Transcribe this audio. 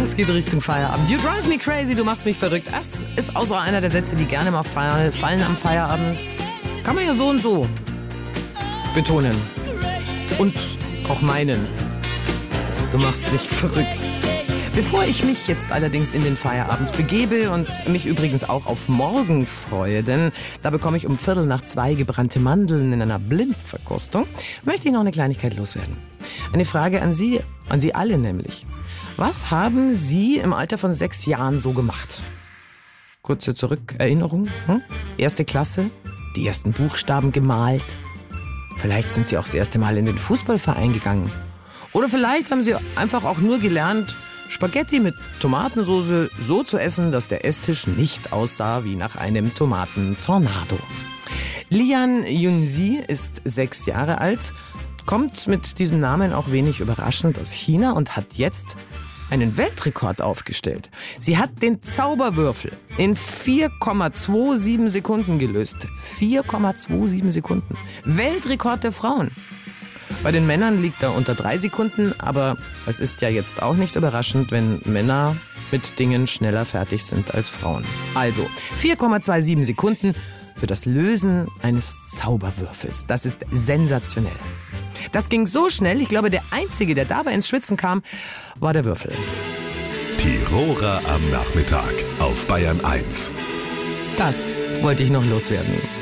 Es geht Richtung Feierabend. You drive me crazy, du machst mich verrückt. Das ist auch so einer der Sätze, die gerne mal fallen am Feierabend. Kann man ja so und so betonen. Und auch meinen. Du machst mich verrückt. Bevor ich mich jetzt allerdings in den Feierabend begebe und mich übrigens auch auf morgen freue, denn da bekomme ich um 1:15 gebrannte Mandeln in einer Blindverkostung, möchte ich noch eine Kleinigkeit loswerden. Eine Frage an Sie alle nämlich. Was haben Sie im Alter von 6 Jahren so gemacht? Kurze Zurückerinnerung. Erste Klasse, die ersten Buchstaben gemalt. Vielleicht sind Sie auch das erste Mal in den Fußballverein gegangen. Oder vielleicht haben Sie einfach auch nur gelernt, Spaghetti mit Tomatensauce so zu essen, dass der Esstisch nicht aussah wie nach einem Tomatentornado. Lian Yunzi ist 6 Jahre alt, kommt mit diesem Namen auch wenig überraschend aus China und hat jetzt einen Weltrekord aufgestellt. Sie hat den Zauberwürfel in 4,27 Sekunden gelöst. 4,27 Sekunden. Weltrekord der Frauen. Bei den Männern liegt er unter 3 Sekunden, aber es ist ja jetzt auch nicht überraschend, wenn Männer mit Dingen schneller fertig sind als Frauen. Also 4,27 Sekunden für das Lösen eines Zauberwürfels. Das ist sensationell. Das ging so schnell, ich glaube, der Einzige, der dabei ins Schwitzen kam, war der Würfel. Tiroler am Nachmittag auf Bayern 1. Das wollte ich noch loswerden.